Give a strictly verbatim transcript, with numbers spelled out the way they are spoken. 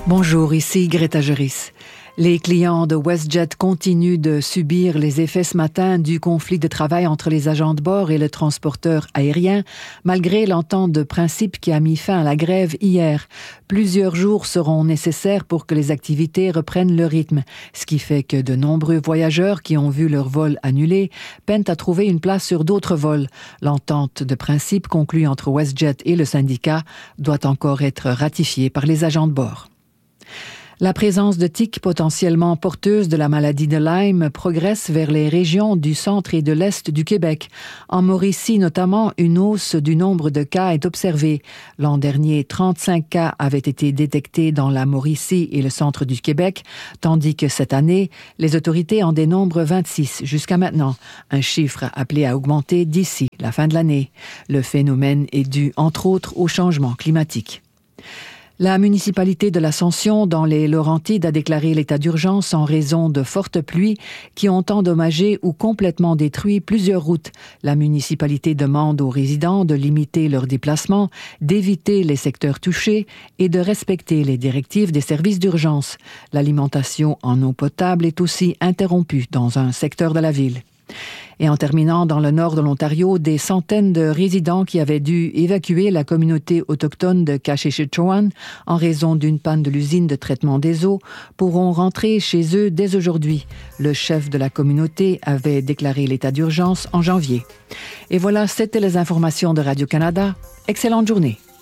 Bonjour, ici Greta Geris. Les clients de WestJet continuent de subir les effets ce matin du conflit de travail entre les agents de bord et le transporteur aérien, malgré l'entente de principe qui a mis fin à la grève hier. Plusieurs jours seront nécessaires pour que les activités reprennent le rythme, ce qui fait que de nombreux voyageurs qui ont vu leur vol annulé peinent à trouver une place sur d'autres vols. L'entente de principe conclue entre WestJet et le syndicat doit encore être ratifiée par les agents de bord. La présence de tiques potentiellement porteuses de la maladie de Lyme progresse vers les régions du centre et de l'est du Québec. En Mauricie notamment, une hausse du nombre de cas est observée. L'an dernier, trente-cinq cas avaient été détectés dans la Mauricie et le centre du Québec, tandis que cette année, les autorités en dénombrent vingt-six jusqu'à maintenant, un chiffre appelé à augmenter d'ici la fin de l'année. Le phénomène est dû, entre autres, au changement climatique. La municipalité de l'Ascension, dans les Laurentides, a déclaré l'état d'urgence en raison de fortes pluies qui ont endommagé ou complètement détruit plusieurs routes. La municipalité demande aux résidents de limiter leurs déplacements, d'éviter les secteurs touchés et de respecter les directives des services d'urgence. L'alimentation en eau potable est aussi interrompue dans un secteur de la ville. Et en terminant, dans le nord de l'Ontario, des centaines de résidents qui avaient dû évacuer la communauté autochtone de Kashechechuan en raison d'une panne de l'usine de traitement des eaux pourront rentrer chez eux dès aujourd'hui. Le chef de la communauté avait déclaré l'état d'urgence en janvier. Et voilà, c'était les informations de Radio-Canada. Excellente journée.